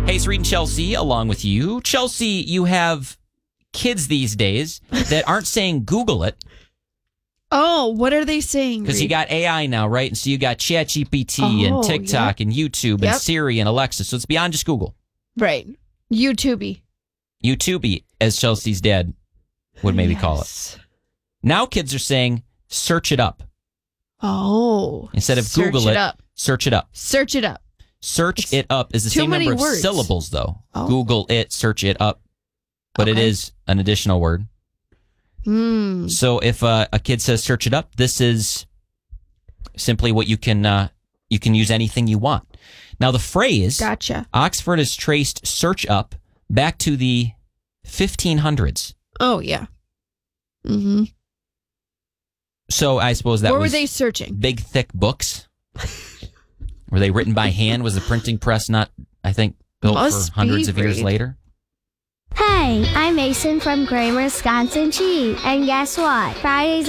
Hey, it's Reed and Chelsea along with you. Chelsea, you have kids these days that aren't saying Google it. Oh, what are they saying? Because you got AI now, right? And so you got ChatGPT and TikTok and YouTube and Siri and Alexa. So it's beyond just Google. Right. YouTube. YouTube, as Chelsea's dad would maybe call it. Now kids are saying, search it up. Oh. Instead of Google it, search it up. Search it up. Search it up is the same number of syllables, though. Oh. Google it, search it up. But it is an additional word. So if a kid says search it up, this is simply what you can use anything you want. Now the phrase, Oxford has traced search up back to the 1500s. Oh, yeah. Mm-hmm. So I suppose that What were they searching? Big, thick books. Were they written by hand? Was the printing press not, I think, built for hundreds of years later? Hey, I'm Mason from Kramer, Wisconsin Cheese. And guess what? Fridays